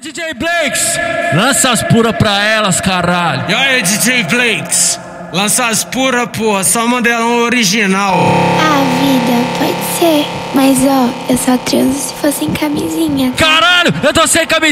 DJ Blakes, lança as pura pra elas, caralho. E aí, DJ Blakes, lança as pura, porra, só modelão original. Ah, vida, pode ser. Mas ó, eu só transo se fosse em camisinha. Caralho, eu tô sem camisinha.